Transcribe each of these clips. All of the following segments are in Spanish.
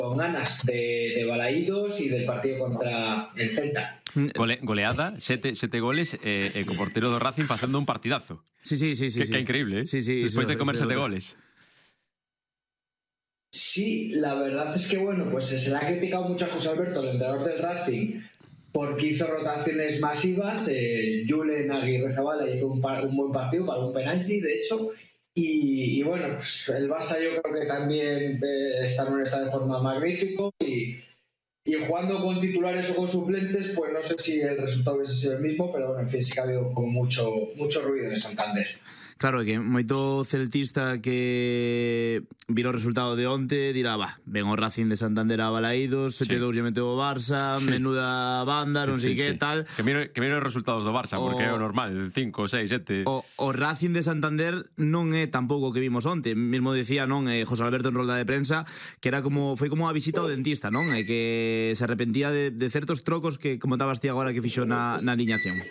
con ganas de Balaídos y del partido contra el Celta. Goleada, 7 goles co portero do Racing facendo un partidazo. Sí. Que increíble, ¿eh? Sí, después de comer 7 goles. Sí, la verdad es que bueno, pues se le ha criticado mucho a José Alberto, el entrenador del Racing, porque hizo rotaciones masivas. Julen Aguirrezabala hizo un buen partido para un penalti, de hecho, y bueno, pues el Barça yo creo que también está en un estado de forma magnífico y jugando con titulares o con suplentes, pues no sé si el resultado hubiese sido el mismo, pero bueno, en fin, sí que ha habido como mucho ruido en Santander. Claro, que moito celtista que vira o resultado de onte dirá, ven o Racing de Santander a Balaídos, 7-2 lle meteu o Barça, menuda banda, non sei que tal. Que mire os resultados do Barça, porque é o normal, 5, 6, 7. O Racing de Santander non é tampouco o que vimos onte. Mesmo decía, non, José Alberto en rolda de prensa, que era foi como a visita ao dentista, non? E que se arrepentía de certos trocos que comentabas ti agora que fixo na aliñación.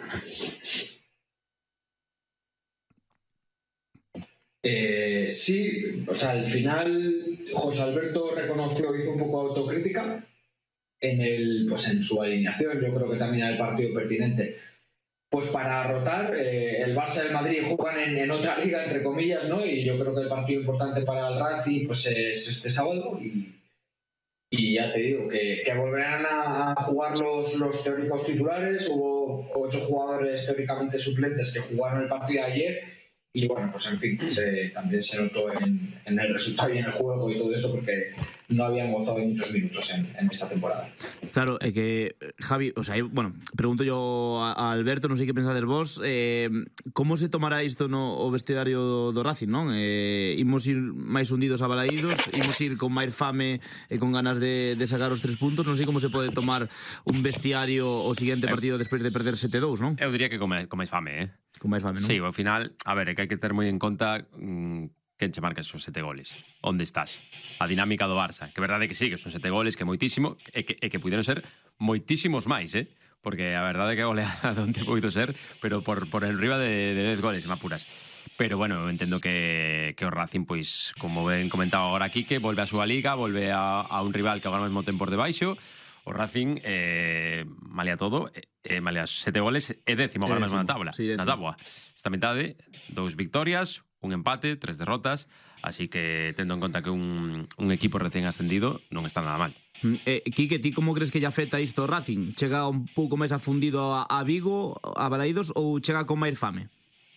Sí, o sea, al final José Alberto reconoció, hizo un poco de autocrítica en su alineación. Yo creo que también era el partido pertinente. Pues para rotar, el Barça y el Madrid juegan en otra liga, entre comillas, ¿no? Y yo creo que el partido importante para el Racing pues es este sábado y ya te digo que volverán a jugar los teóricos titulares. Hubo 8 jugadores teóricamente suplentes que jugaron el partido de ayer. Y bueno, pues en fin, también se notó en el resultado y en el juego y todo esto, porque no habían gozado de muchos minutos en esta temporada. Claro, é que, Javi, o sea, bueno, pregunto yo a Alberto, non sei que pensades vos, como se tomará isto no vestiario do Racing, non? Imos ir máis hundidos a Balaídos, imos ir con máis fame e con ganas de sacar os 3 puntos, non sei como se pode tomar un vestiario o siguiente partido despois de perder 7-2, non? Eu diría que con máis fame, Con máis fame, non? Sí, ao final, a ver, é que hai que ter moi en conta quen che marca esos 7 goles. Onde estás? A dinámica do Barça. Que verdade que sí, que son 7 goles, que é moitísimo, e que puderon ser moitísimos máis, porque a verdade é que a goleada onde poido ser, pero por enriba de 10 goles, me apuras. Pero bueno, entendo que o Racing, pois, como ben comentaba agora aquí, que volve a súa liga, volve a un rival que agora mesmo ten por debaixo. O Racing, malia todo, malia 7 goles, é décimo agora mesmo na tabla. Sí, na táboa. Esta metade, 2 victorias, un empate, 3 derrotas, así que tendo en conta que un equipo recién ascendido non está nada mal. Quique, ti como crees que lle afecta isto ao Racing? Chega un pouco máis afundido a Vigo, a Balaídos, ou chega con máis fame?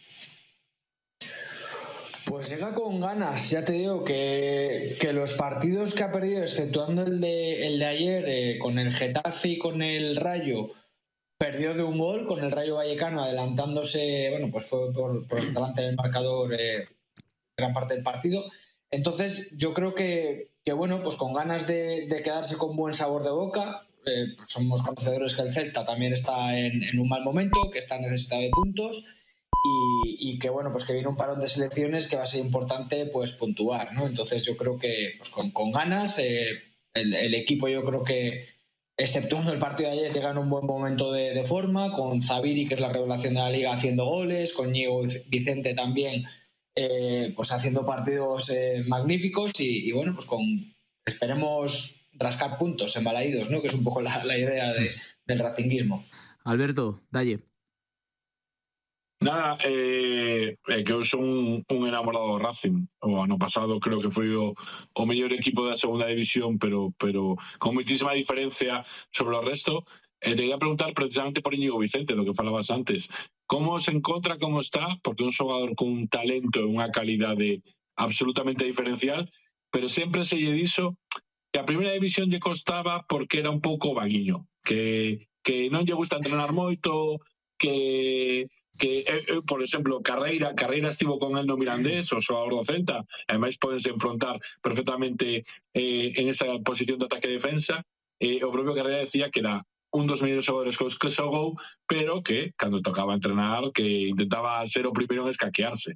Pues llega con ganas, ya te digo que los partidos que ha perdido, exceptuando el de ayer, con el Getafe y con el Rayo, perdió de un gol, con el Rayo Vallecano adelantándose, bueno, pues fue por delante del marcador gran parte del partido. Entonces yo creo que bueno, pues con ganas de quedarse con buen sabor de boca. Somos conocedores que el Celta también está en un mal momento, que está necesitado de puntos. Y que bueno, pues que viene un parón de selecciones que va a ser importante pues puntuar, ¿no? Entonces yo creo que pues con ganas, el equipo, yo creo que exceptuando el partido de ayer, llega en un buen momento de forma, con Zaviri, que es la revelación de la liga, haciendo goles, con Ñigo Vicente también pues haciendo partidos magníficos y bueno, pues esperemos rascar puntos en Balaídos, ¿no? Que es un poco la idea del racinguismo. Alberto, dalle. Nada, que eu son un enamorado do Racing. O ano pasado creo que foi o mellor equipo da segunda división, pero con moitísima diferencia sobre o resto. Te quería preguntar precisamente por Íñigo Vicente, do que falabas antes. Como se encontra, como está? Porque é un xogador con un talento e unha calidade absolutamente diferencial, pero sempre se lle dixo que a primeira división lle costaba porque era un pouco vaguiño, que non lle gusta entrenar moito, que por exemplo, Carreira estivo con el no Mirandés, o xogador do Celta, ademais podense enfrontar perfectamente en esa posición de ataque e defensa. O propio Carreira decía que era un dos mellores xogadores que xogou, pero que, cando tocaba entrenar, que intentaba ser o primeiro en escaquearse.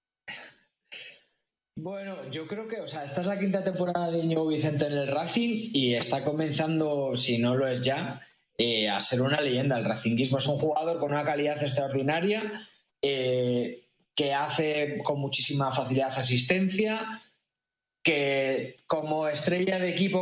Bueno, yo creo que, o sea, esta es la quinta temporada de Íñigo Vicente en el Racing y está comenzando, si no lo es ya, a ser una leyenda. El racinguismo es un jugador con una calidad extraordinaria, que hace con muchísima facilidad asistencia, que como estrella de equipo